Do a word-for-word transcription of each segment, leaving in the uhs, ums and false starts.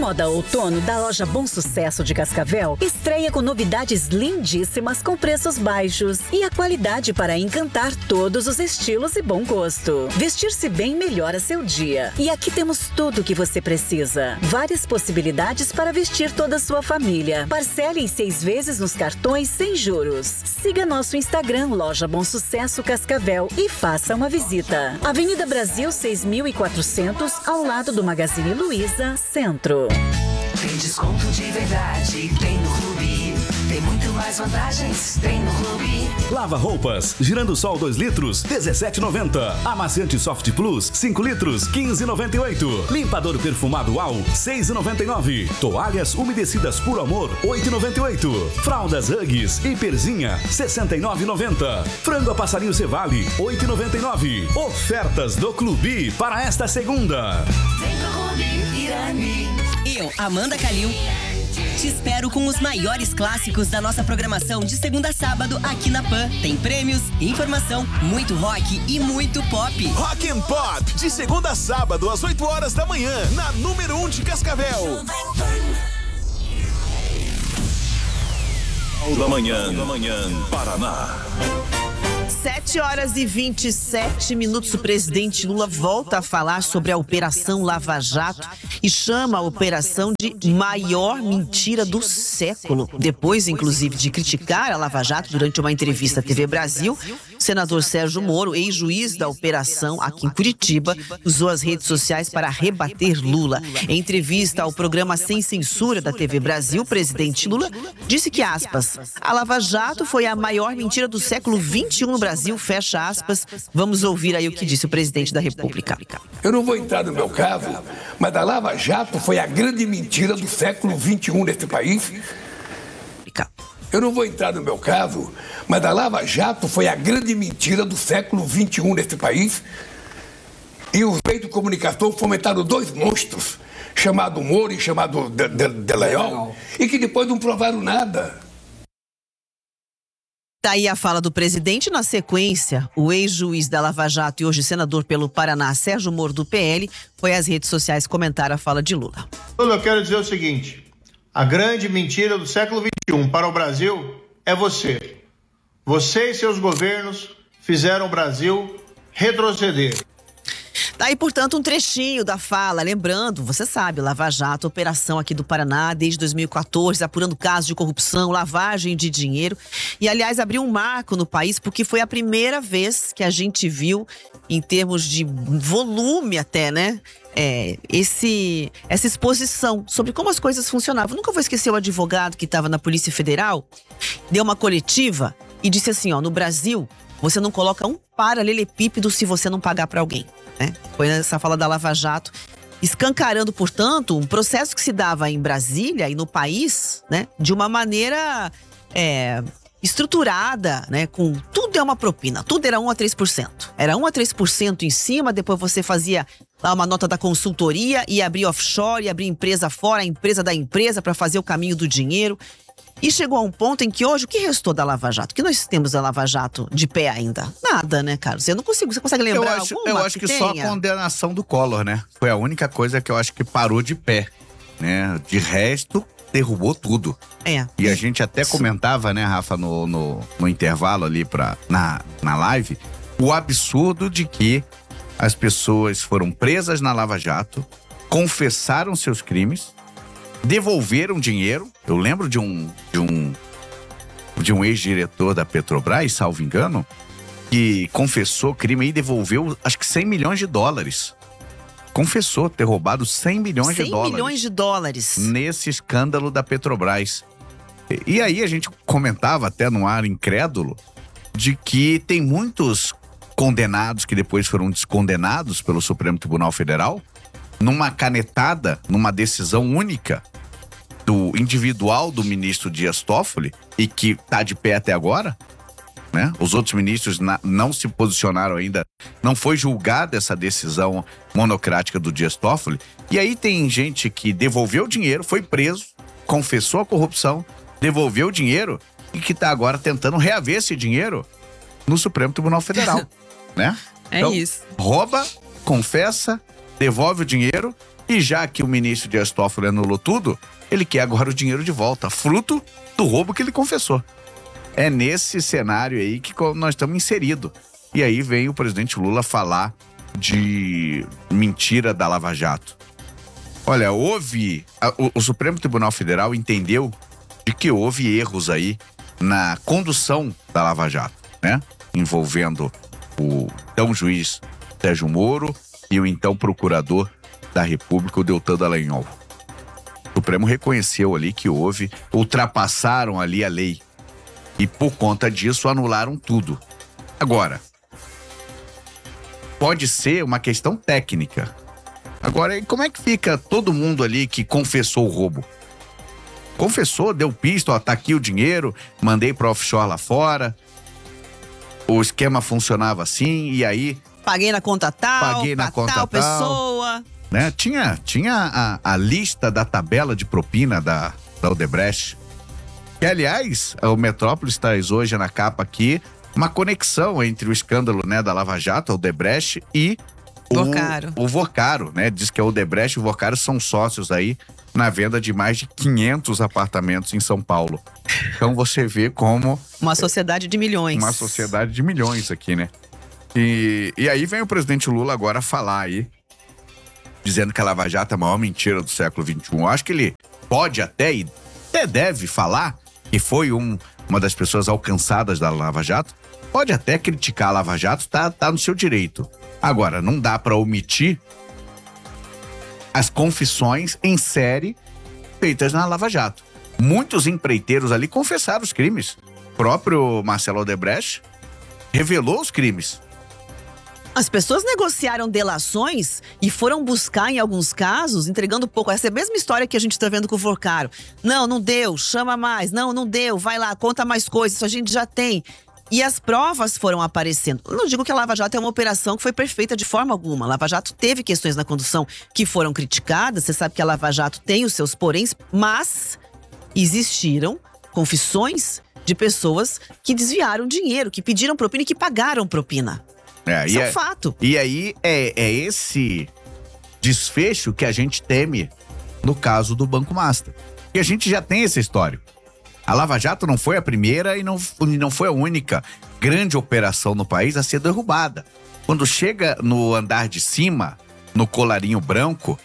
moda outono da loja Bom Sucesso de Cascavel estreia com novidades lindíssimas com preços baixos e a qualidade para encantar todos os estilos e bom gosto. Vestir-se bem melhora seu dia. E aqui temos tudo o que você precisa. Várias possibilidades para vestir toda a sua família. Parcele em seis vezes nos cartões sem juros. Siga nosso Instagram, Loja Bom Sucesso Cascavel, e faça uma visita. Avenida Brasil seis mil e quatrocentos, ao lado do Magazine Luiza, Centro. Tem desconto de verdade, tem no Rubi. Tem muito mais vantagens, tem no Rubi. Lava roupas, girando sol dois litros, dezessete e noventa. Amaciante Soft Plus, cinco litros, quinze e noventa e oito. Limpador perfumado U A U, seis e noventa e nove. Toalhas umedecidas por amor, oito e noventa e oito. Fraldas Huggies e Perzinha, sessenta e nove e noventa. Frango a passarinho Cevale, oito e noventa e nove. Ofertas do Clube para esta segunda. Vem pro Rubi, Irani. Eu, Amanda Calil, te espero com os maiores clássicos da nossa programação de segunda a sábado aqui na Pan. Tem prêmios, informação, muito rock e muito pop. Rock and Pop, de segunda a sábado às oito horas da manhã, na número um de Cascavel. Da manhã, da manhã, Paraná. sete horas e vinte e sete minutos. O presidente Lula volta a falar sobre a Operação Lava Jato e chama a operação de maior mentira do século. Depois, inclusive, de criticar a Lava Jato durante uma entrevista à T V Brasil, o senador Sérgio Moro, ex-juiz da operação aqui em Curitiba, usou as redes sociais para rebater Lula. Em entrevista ao programa Sem Censura da T V Brasil, o presidente Lula disse que, aspas, a Lava Jato foi a maior mentira do século vinte e um no Brasil, fecha aspas. Vamos ouvir aí o que disse o presidente da República. Eu não vou entrar no meu caso, mas a Lava Jato foi a grande mentira do século vinte e um neste país. Eu não vou entrar no meu caso, mas a Lava Jato foi a grande mentira do século vinte e um neste país. E os meios de comunicação fomentaram dois monstros, chamado Moro e chamado de, de, de Leão, e que depois não provaram nada. Daí a fala do presidente. Na sequência, o ex-juiz da Lava Jato e hoje senador pelo Paraná, Sérgio Moro, do P L, foi às redes sociais comentar a fala de Lula. Eu quero dizer o seguinte: a grande mentira do século vinte e um para o Brasil é você. Você e seus governos fizeram o Brasil retroceder. Daí, portanto, um trechinho da fala, lembrando, você sabe, Lava Jato, operação aqui do Paraná desde dois mil e quatorze, apurando casos de corrupção, lavagem de dinheiro. E, aliás, abriu um marco no país, porque foi a primeira vez que a gente viu, em termos de volume até, né? É, esse, essa exposição sobre como as coisas funcionavam. Nunca vou esquecer o advogado que estava na Polícia Federal, deu uma coletiva e disse assim, ó, no Brasil, você não coloca um paralelepípedo se você não pagar para alguém. Né? Foi essa fala da Lava Jato, escancarando, portanto, um processo que se dava em Brasília e no país, né, de uma maneira é, estruturada, né, com tudo é uma propina, tudo era um a três por cento. Era um a três por cento em cima, depois você fazia lá uma nota da consultoria e abria offshore, e abria empresa fora, a empresa da empresa para fazer o caminho do dinheiro. E chegou a um ponto em que hoje, o que restou da Lava Jato? O que nós temos da Lava Jato de pé ainda? Nada, né, Carlos? Eu não consigo. Você consegue lembrar eu acho, alguma Eu acho que, que só a condenação do Collor, né? Foi a única coisa que eu acho que parou de pé, né? De resto, derrubou tudo. É. E a gente até comentava, né, Rafa, no, no, no intervalo ali pra, na, na live, o absurdo de que as pessoas foram presas na Lava Jato, confessaram seus crimes, devolveram dinheiro. Eu lembro de um de um de um ex-diretor da Petrobras, salvo engano, que confessou crime e devolveu acho que cem milhões de dólares. Confessou ter roubado cem milhões de dólares. cem milhões de dólares. Nesse escândalo da Petrobras. E, e aí a gente comentava até no ar incrédulo de que tem muitos condenados que depois foram descondenados pelo Supremo Tribunal Federal numa canetada, numa decisão única do individual do ministro Dias Toffoli, e que está de pé até agora, né? Os outros ministros na, não se posicionaram ainda, não foi julgada essa decisão monocrática do Dias Toffoli. E aí tem gente que devolveu o dinheiro, foi preso, confessou a corrupção, devolveu o dinheiro e que está agora tentando reaver esse dinheiro no Supremo Tribunal Federal, né? É então, isso. Rouba, confessa, devolve o dinheiro E já que o ministro Dias Toffoli anulou tudo, ele quer agora o dinheiro de volta, fruto do roubo que ele confessou. É nesse cenário aí que nós estamos inseridos. E aí vem o presidente Lula falar de mentira da Lava Jato. Olha, houve... A, o, o Supremo Tribunal Federal entendeu de que houve erros aí na condução da Lava Jato, né? Envolvendo o então juiz Sérgio Moro e o então procurador da República, o Deltan Dallagnol. O Supremo reconheceu ali que houve, ultrapassaram ali a lei e por conta disso anularam tudo. Agora, pode ser uma questão técnica. Agora, como é que fica todo mundo ali que confessou o roubo? Confessou, deu pista, ó, tá aqui o dinheiro, mandei para offshore lá fora. O esquema funcionava assim, e aí... Paguei na conta tal, paguei na conta tal, tal pessoa. Né? Tinha, tinha a, a lista da tabela de propina da, da Odebrecht. Que, aliás, o Metrópolis traz hoje na capa aqui uma conexão entre o escândalo, né, da Lava Jato, a Odebrecht, e Vocaro. O, o Vocaro, né? Diz que a Odebrecht e o Vocaro são sócios aí na venda de mais de quinhentos apartamentos em São Paulo. Então você vê como... Uma sociedade de milhões. Uma sociedade de milhões aqui, né? E, e aí vem o presidente Lula agora falar aí, dizendo que a Lava Jato é a maior mentira do século vinte e um. Eu acho que ele pode até e até deve falar que foi um, uma das pessoas alcançadas da Lava Jato. Pode até criticar a Lava Jato, tá, tá no seu direito. Agora, não dá para omitir as confissões em série feitas na Lava Jato. Muitos empreiteiros ali confessaram os crimes. O próprio Marcelo Odebrecht revelou os crimes. As pessoas negociaram delações e foram buscar, em alguns casos, entregando pouco. Essa é a mesma história que a gente está vendo com o Vocaro. Não, não deu, chama mais. Não, não deu, vai lá, conta mais coisas, isso a gente já tem. E as provas foram aparecendo. Eu não digo que a Lava Jato é uma operação que foi perfeita de forma alguma. A Lava Jato teve questões na condução que foram criticadas. Você sabe que a Lava Jato tem os seus poréns, mas existiram confissões de pessoas que desviaram dinheiro, que pediram propina e que pagaram propina. É, Isso é um é, fato. E aí é, é esse desfecho que a gente teme no caso do Banco Master. E a gente já tem essa história. A Lava Jato não foi a primeira e não, não foi a única grande operação no país a ser derrubada. Quando chega no andar de cima, no colarinho branco,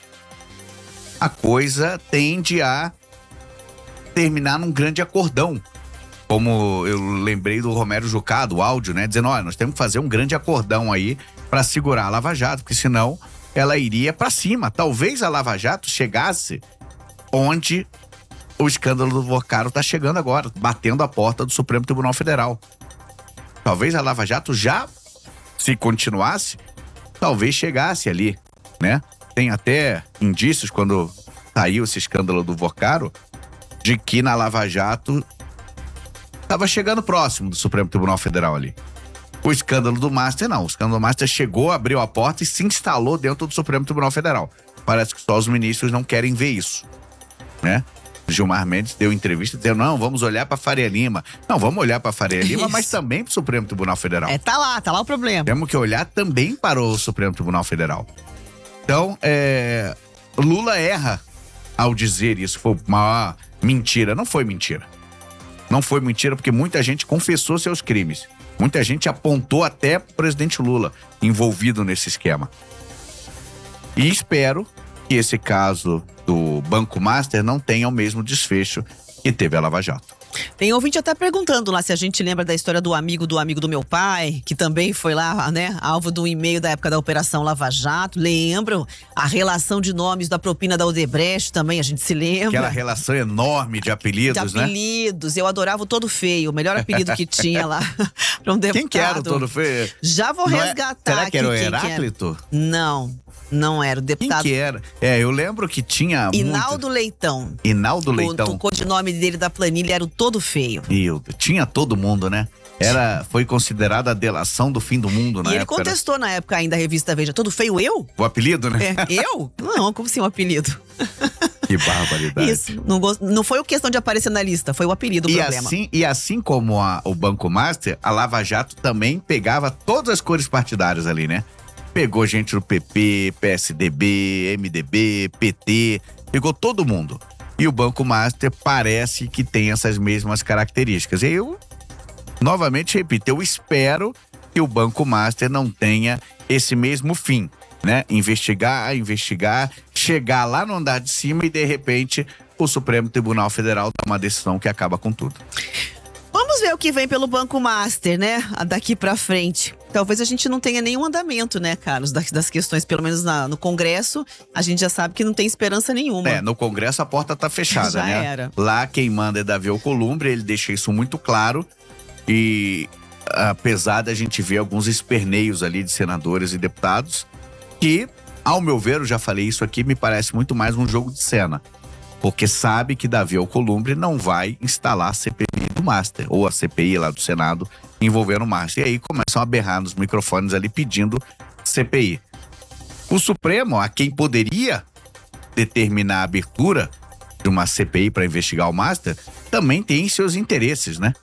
a coisa tende a terminar num grande acordão. Como eu lembrei do Romero Jucá, do áudio, né? Dizendo, olha, nós temos que fazer um grande acordão aí para segurar a Lava Jato, porque senão ela iria para cima. Talvez a Lava Jato chegasse onde o escândalo do Vocaro está chegando agora, batendo a porta do Supremo Tribunal Federal. Talvez a Lava Jato já, se continuasse, talvez chegasse ali, né? Tem até indícios, quando saiu esse escândalo do Vocaro, de que na Lava Jato estava chegando próximo do Supremo Tribunal Federal ali. O escândalo do Master não. O escândalo do Master chegou, abriu a porta e se instalou dentro do Supremo Tribunal Federal. Parece que só os ministros não querem ver isso, né? Gilmar Mendes deu entrevista dizendo, não, vamos olhar para Faria Lima. Não, vamos olhar para Faria Lima, mas também para o Supremo Tribunal Federal. É, tá lá, tá lá o problema. Temos que olhar também para o Supremo Tribunal Federal. Então, é, Lula erra ao dizer isso, foi uma mentira. Não foi mentira. Não foi mentira porque muita gente confessou seus crimes. Muita gente apontou até o presidente Lula envolvido nesse esquema. E espero que esse caso do Banco Master não tenha o mesmo desfecho que teve a Lava Jato. Tem ouvinte até perguntando lá se a gente lembra da história do amigo do amigo do meu pai, que também foi lá, né, alvo do e-mail da época da Operação Lava Jato. Lembram? A relação de nomes da propina da Odebrecht também, a gente se lembra. Aquela relação enorme de apelidos, de né? apelidos. Eu adorava o Todo Feio, o melhor apelido que tinha lá para um deputado. Quem que era o Todo Feio? Já vou Não resgatar é... Será que era o aqui Heráclito? Que era. Não. Não era, o deputado. Quem que era? É, eu lembro que tinha Inaldo muito... Leitão. Inaldo Leitão. O, o codinome dele da planilha era o Todo Feio. E tinha todo mundo, né? Era, foi considerada a delação do fim do mundo na e época. E ele contestou era... na época ainda a revista Veja. Todo Feio eu? O apelido, né? É, eu? Não, como assim um apelido? Que barbaridade. Isso, não, não foi a questão de aparecer na lista, foi o apelido o e problema. Assim, e assim como a, o Banco Master, a Lava Jato também pegava todas as cores partidárias ali, né? pegou gente do P P, P S D B, M D B, P T, pegou todo mundo. E o Banco Master parece que tem essas mesmas características. Eu, novamente, repito, eu espero que o Banco Master não tenha esse mesmo fim, né? Investigar, investigar, chegar lá no andar de cima e, de repente, o Supremo Tribunal Federal dá uma decisão que acaba com tudo. Vamos ver o que vem pelo Banco Master, né? Daqui pra frente. Talvez a gente não tenha nenhum andamento, né, Carlos, das questões, pelo menos na, no Congresso, a gente já sabe que não tem esperança nenhuma. É, no Congresso a porta tá fechada, já né? Era. Lá quem manda é Davi Alcolumbre, ele deixa isso muito claro e apesar da gente ver alguns esperneios ali de senadores e deputados, que, ao meu ver, eu já falei isso aqui, me parece muito mais um jogo de cena. Porque sabe que Davi Alcolumbre não vai instalar a C P I do Master, ou a C P I lá do Senado, envolvendo o Master. E aí começam a berrar nos microfones ali pedindo C P I. O Supremo, a quem poderia determinar a abertura de uma C P I para investigar o Master, também tem seus interesses, né?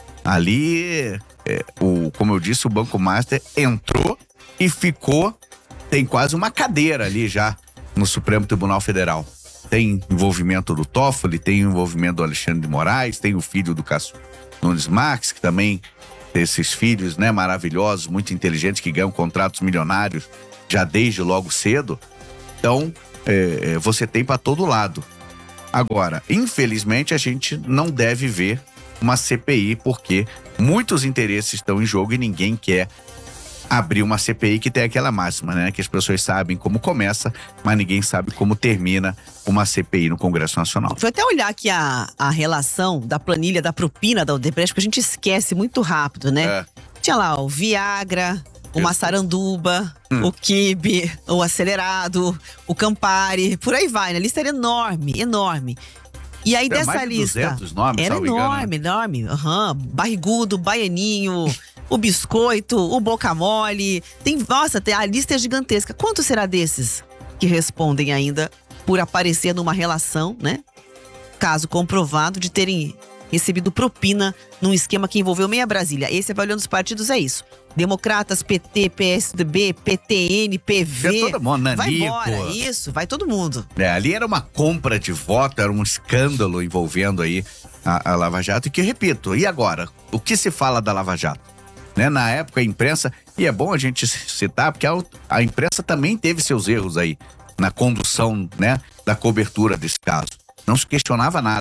Ali, é, o, como eu disse, o Banco Master entrou e ficou, tem quase uma cadeira ali já no Supremo Tribunal Federal. Tem envolvimento do Toffoli, tem envolvimento do Alexandre de Moraes, tem o filho do Cássio Nunes Marques, que também tem esses filhos, né, maravilhosos, muito inteligentes, que ganham contratos milionários já desde logo cedo. Então, é, você tem para todo lado. Agora, infelizmente, a gente não deve ver uma C P I, porque muitos interesses estão em jogo e ninguém quer abrir uma C P I que tem aquela máxima, né? Que as pessoas sabem como começa, mas ninguém sabe como termina uma C P I no Congresso Nacional. Vou até olhar aqui a, a relação da planilha da propina da Odebrecht, porque a gente esquece muito rápido, né? É. Tinha lá o Viagra, o Massaranduba, hum. o Kibe, o Acelerado, o Campari, por aí vai, né? A lista era enorme, enorme. E aí, é dessa mais de lista, duzentos nomes, era enorme, enorme. Uhum. Barrigudo, Baianinho, o Biscoito, o Boca Mole. Tem, nossa, a lista é gigantesca. Quantos será desses que respondem ainda por aparecer numa relação, né? Caso comprovado de terem recebido propina num esquema que envolveu meia Brasília. Esse avaliando os partidos é isso. Democratas, P T, P S D B, P T N, P V. É todo mundo, Nanico. Vai embora, isso, vai todo mundo. É, ali era uma compra de voto, era um escândalo envolvendo aí a, a Lava Jato. E que, repito, e agora? O que se fala da Lava Jato? Né? Na época, a imprensa, e é bom a gente citar, porque a, a imprensa também teve seus erros aí na condução, né, da cobertura desse caso. Não se questionava nada,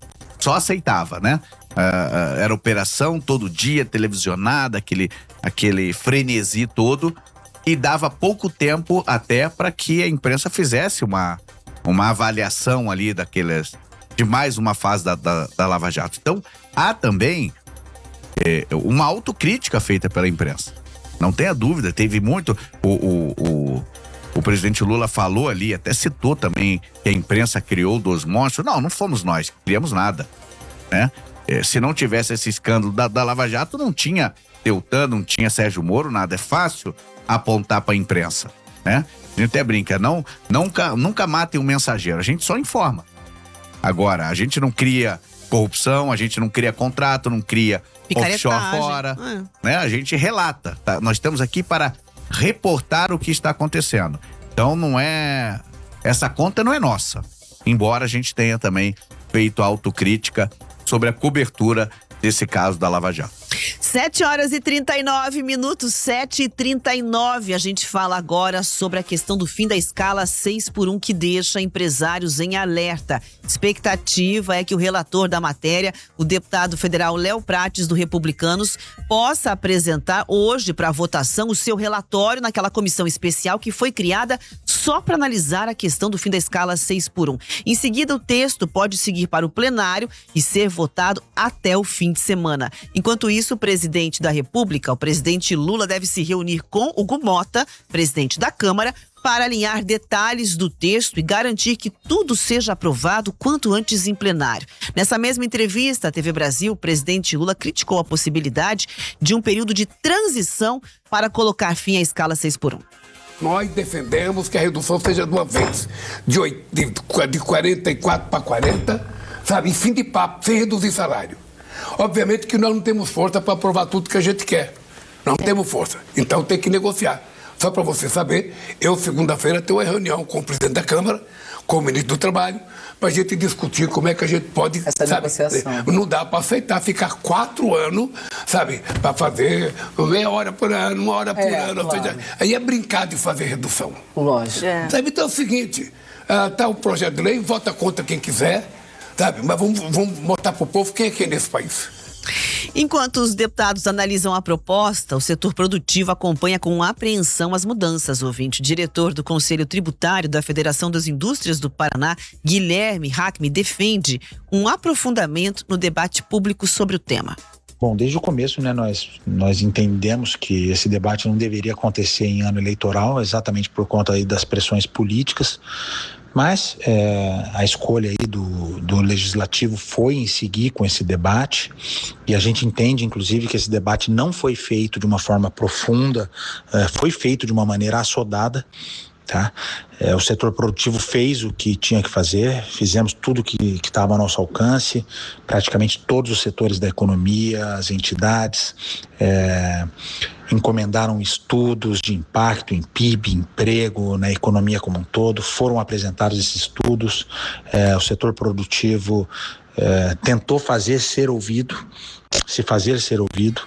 só aceitava, né? Uh, uh, era operação todo dia, televisionada, aquele, aquele frenesi todo, e dava pouco tempo até para que a imprensa fizesse uma, uma avaliação ali daqueles, de mais uma fase da, da, da Lava Jato. Então, há também é, uma autocrítica feita pela imprensa. Não tenha dúvida, teve muito. O, o, o, o presidente Lula falou ali, até citou também que a imprensa criou dos monstros. Não, não fomos nós que criamos nada, né? É, se não tivesse esse escândalo da, da Lava Jato, não tinha Deltan, não tinha Sérgio Moro, nada. É fácil apontar para a imprensa, né? A gente até brinca, não, nunca, nunca matem um mensageiro, a gente só informa. Agora, a gente não cria corrupção, a gente não cria contrato, não cria offshore fora, é. né? A gente relata, tá? Nós estamos aqui para reportar o que está acontecendo. Então não é, essa conta não é nossa, embora a gente tenha também feito autocrítica sobre a cobertura desse caso da Lava Jato. sete horas e trinta e nove minutos, sete e trinta e nove. A gente fala agora sobre a questão do fim da escala seis por um, que deixa empresários em alerta. Expectativa é que o relator da matéria, o deputado federal Léo Prates, do Republicanos, possa apresentar hoje para votação o seu relatório naquela comissão especial que foi criada só para analisar a questão do fim da escala seis por um. Em seguida, o texto pode seguir para o plenário e ser votado até o fim de semana. Enquanto isso, o presidente da República, o presidente Lula, deve se reunir com Hugo Mota, presidente da Câmara, para alinhar detalhes do texto e garantir que tudo seja aprovado quanto antes em plenário. Nessa mesma entrevista à T V Brasil, o presidente Lula criticou a possibilidade de um período de transição para colocar fim à escala seis por um. Nós defendemos que a redução seja de uma vez, de, oito, de, de quarenta e quatro para quarenta, sabe, em fim de papo, sem reduzir salário. Obviamente que nós não temos força para aprovar tudo que a gente quer. Não temos força. Então tem que negociar. Só para você saber, eu segunda-feira tenho uma reunião com o presidente da Câmara, com o ministro do Trabalho, para a gente discutir como é que a gente pode, essa sabe, negociação. Não dá para aceitar ficar quatro anos, sabe, para fazer meia hora por ano, uma hora por é, ano. Claro. Seja, aí é brincar de fazer redução. Lógico. É. Sabe, então é o seguinte, está uh, o projeto de lei, vota contra quem quiser, sabe, mas vamos, vamos mostrar para o povo quem é que é nesse país. Enquanto os deputados analisam a proposta, o setor produtivo acompanha com apreensão as mudanças. O ouvinte, diretor do Conselho Tributário da Federação das Indústrias do Paraná, Guilherme Hackme, defende um aprofundamento no debate público sobre o tema. Bom, desde o começo, né, nós, nós entendemos que esse debate não deveria acontecer em ano eleitoral, exatamente por conta aí das pressões políticas. Mas é, a escolha aí do, do legislativo foi em seguir com esse debate, e a gente entende, inclusive, que esse debate não foi feito de uma forma profunda, é, foi feito de uma maneira assodada, tá? É, o setor produtivo fez o que tinha que fazer, fizemos tudo que estava ao nosso alcance, praticamente todos os setores da economia, as entidades, é, encomendaram estudos de impacto em P I B, emprego, na economia como um todo, foram apresentados esses estudos, é, o setor produtivo é, tentou fazer ser ouvido, se fazer ser ouvido,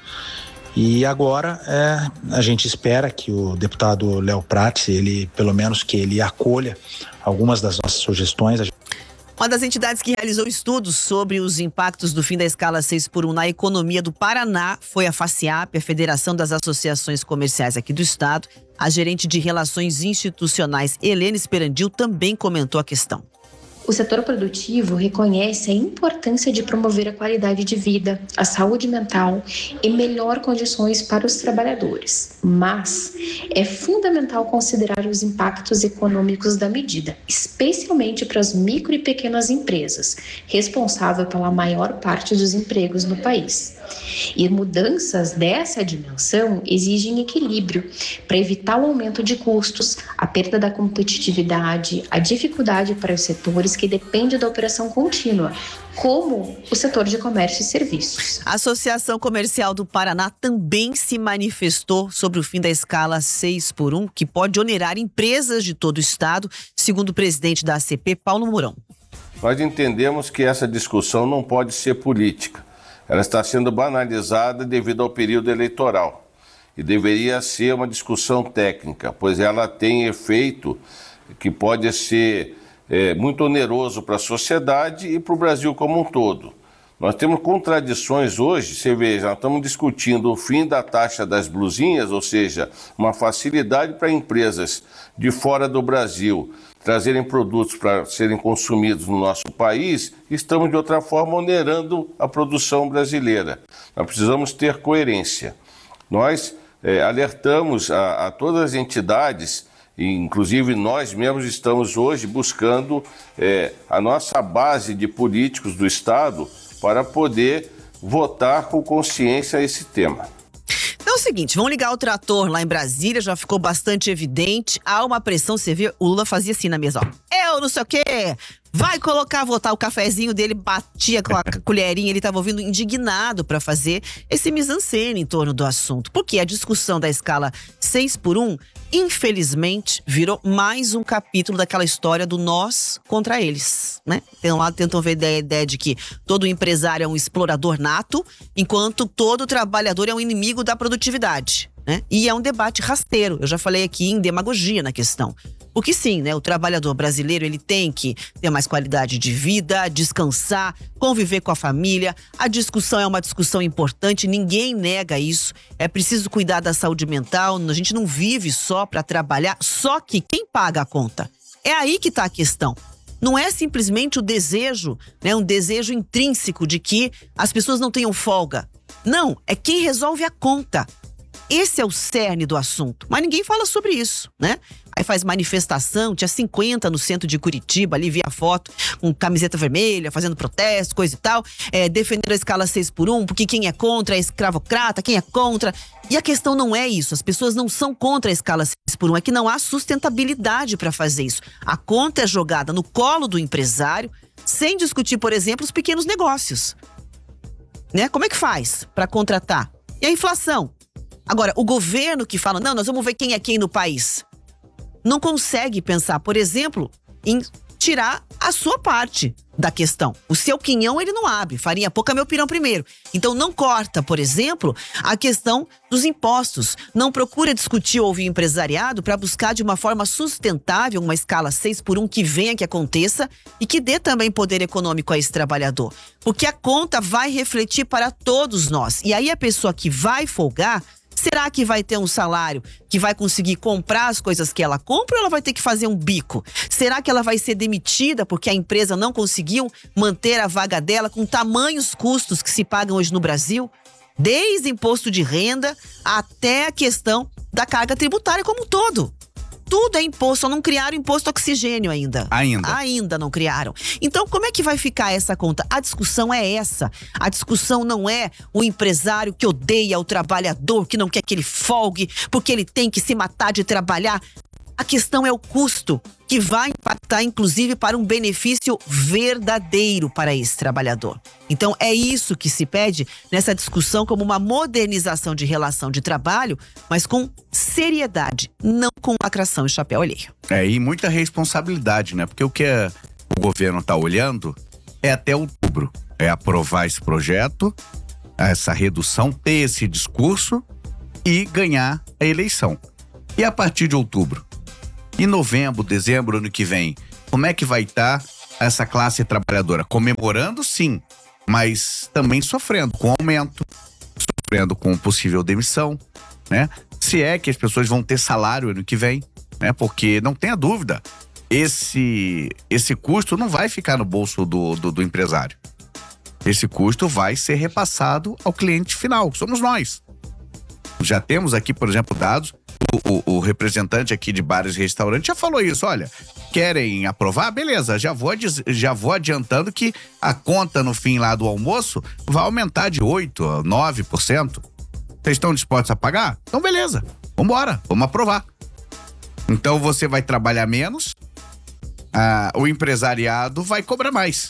e agora é, a gente espera que o deputado Léo Prates, ele, pelo menos que ele acolha algumas das nossas sugestões. Uma das entidades que realizou estudos sobre os impactos do fim da escala seis por um na economia do Paraná foi a FACIAP, a Federação das Associações Comerciais aqui do estado. A gerente de Relações Institucionais, Helena Esperandil, também comentou a questão. O setor produtivo reconhece a importância de promover a qualidade de vida, a saúde mental e melhor condições para os trabalhadores. Mas é fundamental considerar os impactos econômicos da medida, especialmente para as micro e pequenas empresas, responsável pela maior parte dos empregos no país. E mudanças dessa dimensão exigem equilíbrio para evitar o aumento de custos, a perda da competitividade, a dificuldade para os setores que dependem da operação contínua, como o setor de comércio e serviços. A Associação Comercial do Paraná também se manifestou sobre o fim da escala seis por um, que pode onerar empresas de todo o estado, segundo o presidente da A C P, Paulo Mourão. Nós entendemos que essa discussão não pode ser política. Ela está sendo banalizada devido ao período eleitoral e deveria ser uma discussão técnica, pois ela tem efeito que pode ser é, muito oneroso para a sociedade e para o Brasil como um todo. Nós temos contradições hoje, você veja, nós estamos discutindo o fim da taxa das blusinhas, ou seja, uma facilidade para empresas de fora do Brasil trazerem produtos para serem consumidos no nosso país, estamos de outra forma onerando a produção brasileira. Nós precisamos ter coerência. Nós é, alertamos a, a todas as entidades, e inclusive nós mesmos estamos hoje buscando é, a nossa base de políticos do Estado para poder votar com consciência esse tema. Então é o seguinte, vamos ligar o trator lá em Brasília, já ficou bastante evidente, há uma pressão, você vê, o Lula fazia assim na mesa, ó, eu não sei o quê, vai colocar, votar o cafezinho dele, batia com a colherinha, ele estava ouvindo indignado para fazer esse mise-en-scène em torno do assunto, porque a discussão da escala seis por um, infelizmente, virou mais um capítulo daquela história do nós contra eles, né? Tem um lado tentam ver a ideia de que todo empresário é um explorador nato, enquanto todo trabalhador é um inimigo da produtividade, né? E é um debate rasteiro, eu já falei aqui em demagogia na questão. Porque sim, né, o trabalhador brasileiro ele tem que ter mais qualidade de vida, descansar, conviver com a família. A discussão é uma discussão importante, ninguém nega isso. É preciso cuidar da saúde mental, a gente não vive só para trabalhar, só que quem paga a conta? É aí que está a questão. Não é simplesmente o desejo, né, um desejo intrínseco de que as pessoas não tenham folga. Não, é quem resolve a conta. Esse é o cerne do assunto, mas ninguém fala sobre isso, né? Aí faz manifestação, tinha cinquenta no centro de Curitiba, ali vi a foto, com camiseta vermelha, fazendo protesto, coisa e tal, é, defendendo a escala seis por um, porque quem é contra é escravocrata, quem é contra. E a questão não é isso, as pessoas não são contra a escala seis por um, é que não há sustentabilidade para fazer isso. A conta é jogada no colo do empresário, sem discutir, por exemplo, os pequenos negócios. Né? Como é que faz para contratar? E a inflação? Agora, o governo que fala, não, nós vamos ver quem é quem no país, não consegue pensar, por exemplo, em tirar a sua parte da questão. O seu quinhão ele não abre, farinha pouca meu pirão primeiro. Então não corta, por exemplo, a questão dos impostos. Não procura discutir ou ouvir o empresariado para buscar de uma forma sustentável uma escala seis por um que venha, que aconteça e que dê também poder econômico a esse trabalhador. Porque a conta vai refletir para todos nós. E aí a pessoa que vai folgar, será que vai ter um salário que vai conseguir comprar as coisas que ela compra ou ela vai ter que fazer um bico? Será que ela vai ser demitida porque a empresa não conseguiu manter a vaga dela com tamanhos custos que se pagam hoje no Brasil? Desde imposto de renda até a questão da carga tributária como um todo. Tudo é imposto, só não criaram imposto oxigênio ainda. Ainda. Ainda não criaram. Então, como é que vai ficar essa conta? A discussão é essa. A discussão não é o empresário que odeia o trabalhador, que não quer que ele folgue, porque ele tem que se matar de trabalhar. A questão é o custo, que vai impactar, inclusive, para um benefício verdadeiro para esse trabalhador. Então, é isso que se pede nessa discussão como uma modernização de relação de trabalho, mas com seriedade, não com lacração e chapéu alheio. É, e muita responsabilidade, né? Porque o que é, o governo está olhando é até outubro. É aprovar esse projeto, essa redução, ter esse discurso e ganhar a eleição. E a partir de outubro? Em novembro, dezembro, ano que vem, como é que vai estar essa classe trabalhadora? Comemorando, sim, mas também sofrendo com aumento, sofrendo com possível demissão, né? Se é que as pessoas vão ter salário ano que vem, né? Porque não tenha dúvida, esse, esse custo não vai ficar no bolso do, do, do empresário. Esse custo vai ser repassado ao cliente final, que somos nós. Já temos aqui, por exemplo, dados. O, o, o representante aqui de bares e restaurantes já falou isso, olha, querem aprovar? Beleza, já vou, já vou adiantando que a conta no fim lá do almoço vai aumentar de oito por cento a nove por cento. Vocês estão dispostos a pagar? Então beleza, vambora, vamos aprovar. Então você vai trabalhar menos, ah, o empresariado vai cobrar mais.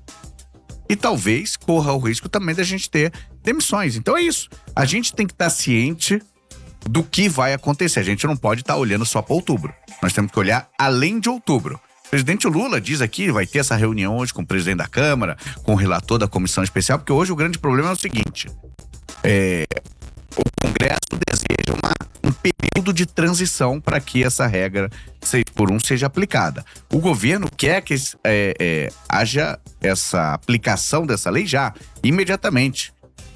E talvez corra o risco também da gente ter demissões. Então é isso, a gente tem que estar ciente do que vai acontecer. A gente não pode estar olhando só para outubro. Nós temos que olhar além de outubro. O presidente Lula diz aqui, vai ter essa reunião hoje com o presidente da Câmara, com o relator da comissão especial, porque hoje o grande problema é o seguinte, é, o Congresso deseja uma, um período de transição para que essa regra seis por um seja aplicada. O governo quer que é, é, haja essa aplicação dessa lei já, imediatamente.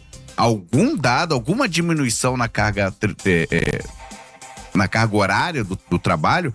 Algum dado, alguma diminuição na carga, é, é, na carga horária do, do trabalho,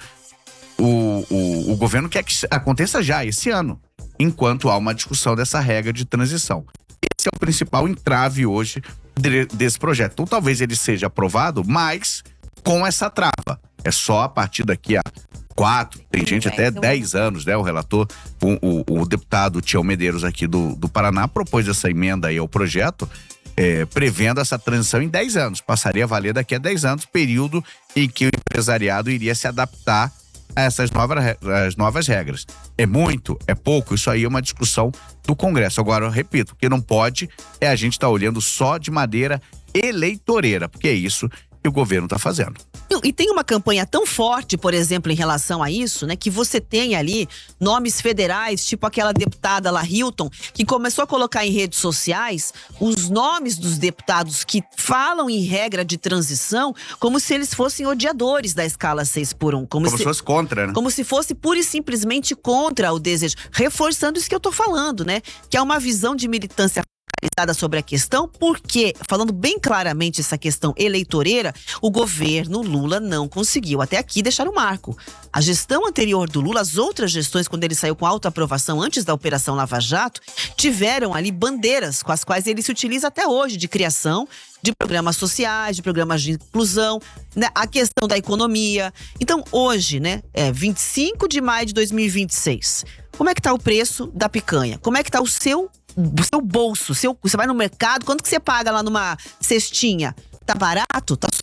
o, o, o governo quer que aconteça já esse ano, enquanto há uma discussão dessa regra de transição. Esse é o principal entrave hoje de, desse projeto. Então talvez ele seja aprovado, mas com essa trava. É só a partir daqui a quatro, tem gente até dez anos, né? O relator, o, o, o deputado Tião Medeiros aqui do, do Paraná propôs essa emenda aí ao projeto, É, prevendo essa transição em dez anos. Passaria a valer daqui a dez anos, período em que o empresariado iria se adaptar a essas novas, as novas regras. É muito? É pouco? Isso aí é uma discussão do Congresso. Agora, eu repito, o que não pode é a gente estar tá olhando só de maneira eleitoreira, porque é isso que o governo está fazendo. E tem uma campanha tão forte, por exemplo, em relação a isso, né? Que você tem ali nomes federais, tipo aquela deputada lá, Hilton, que começou a colocar em redes sociais os nomes dos deputados que falam em regra de transição como se eles fossem odiadores da escala seis por um. Como, como se, se fosse contra, né? Como se fosse pura e simplesmente contra o desejo. Reforçando isso que eu tô falando, né? Que é uma visão de militância sobre a questão, porque, falando bem claramente essa questão eleitoreira, o governo Lula não conseguiu até aqui deixar o marco. A gestão anterior do Lula, as outras gestões, quando ele saiu com alta aprovação antes da Operação Lava Jato, tiveram ali bandeiras com as quais ele se utiliza até hoje, de criação de programas sociais, de programas de inclusão, né? A questão da economia. Então, hoje, né, é vinte e cinco de maio de dois mil e vinte e seis, como é que tá o preço da picanha? Como é que tá o seu o seu bolso, seu, você vai no mercado, quanto que você paga lá numa cestinha? Tá barato? Tá sobrando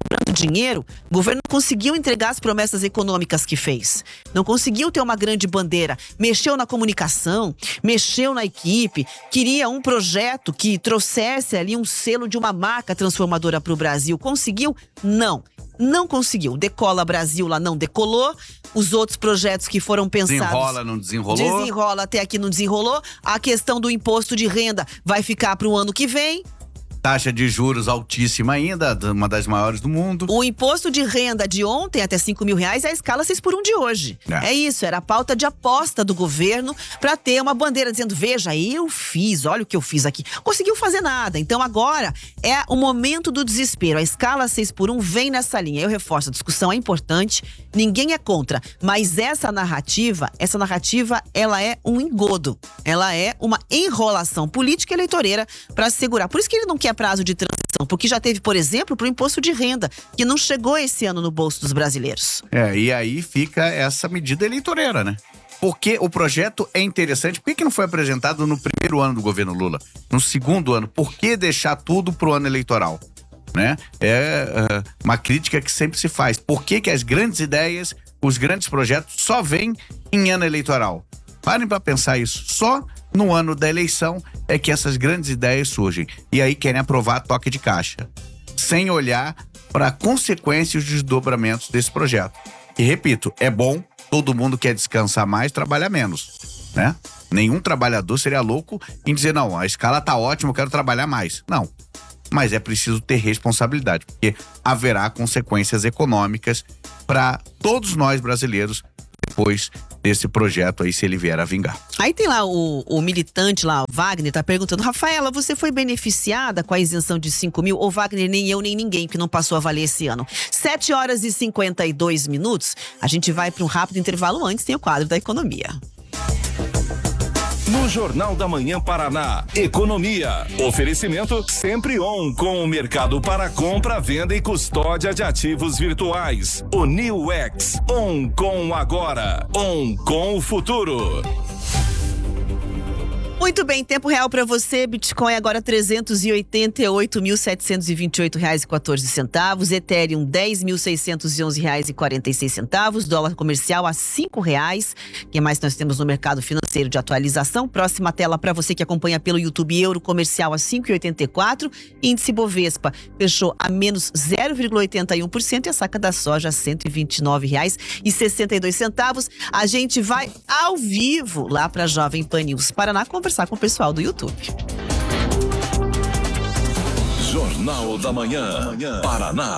dinheiro, o governo não conseguiu entregar as promessas econômicas que fez. Não conseguiu ter uma grande bandeira. Mexeu na comunicação, mexeu na equipe, queria um projeto que trouxesse ali um selo de uma marca transformadora para o Brasil. Conseguiu? Não. Não conseguiu. Decola Brasil lá não decolou. Os outros projetos que foram pensados... Desenrola, não desenrolou. Desenrola, até aqui não desenrolou. A questão do imposto de renda vai ficar para o ano que vem. Taxa de juros altíssima ainda, uma das maiores do mundo. O imposto de renda de ontem, até cinco mil reais, é a escala seis por um de hoje. É. é isso, era a pauta de aposta do governo para ter uma bandeira dizendo, veja, eu fiz, olha o que eu fiz aqui. Conseguiu fazer nada. Então agora é o momento do desespero. A escala seis por um vem nessa linha. Eu reforço, a discussão é importante, ninguém é contra. Mas essa narrativa, essa narrativa, ela é um engodo. Ela é uma enrolação política eleitoreira para segurar. Por isso que ele não quer prazo de transição, porque já teve, por exemplo, para o imposto de renda, que não chegou esse ano no bolso dos brasileiros. É, e aí fica essa medida eleitoreira, né? Porque o projeto é interessante. Por que que não foi apresentado no primeiro ano do governo Lula? No segundo ano? Por que deixar tudo pro ano eleitoral? Né? É uh, uma crítica que sempre se faz. Por que que as grandes ideias, os grandes projetos só vêm em ano eleitoral? Parem para pensar isso. Só no ano da eleição é que essas grandes ideias surgem. E aí querem aprovar toque de caixa, sem olhar para consequências e os desdobramentos desse projeto. E repito, é bom, todo mundo quer descansar mais, trabalhar menos, né? Nenhum trabalhador seria louco em dizer, não, a escala tá ótima, eu quero trabalhar mais. Não, mas é preciso ter responsabilidade, porque haverá consequências econômicas para todos nós brasileiros depois desse projeto aí, se ele vier a vingar. Aí tem lá o, o militante lá, o Wagner, tá perguntando, Rafaela, você foi beneficiada com a isenção de cinco mil? Ou Wagner, nem eu, nem ninguém, que não passou a valer esse ano. sete horas e cinquenta e dois minutos, a gente vai para um rápido intervalo, antes tem o quadro da economia. No Jornal da Manhã Paraná, Economia. Oferecimento Sempre On, com o mercado para compra, venda e custódia de ativos virtuais. O New X, On com agora, On com o futuro. Muito bem, tempo real para você. Bitcoin agora trezentos e oitenta e oito mil, setecentos e vinte e oito reais e quatorze centavos. Ethereum dez mil, seiscentos e onze reais e quarenta e seis centavos. Dólar comercial a cinco reais. O que mais nós temos no mercado financeiro de atualização? Próxima tela para você que acompanha pelo YouTube. Euro comercial a cinco vírgula oitenta e quatro. Índice Bovespa fechou a menos zero vírgula oitenta e um por cento. E a saca da soja a cento e vinte e nove reais e sessenta e dois centavos. A gente vai ao vivo lá para Jovem Pan News Paraná conversar com o pessoal do YouTube. Jornal da Manhã, Paraná.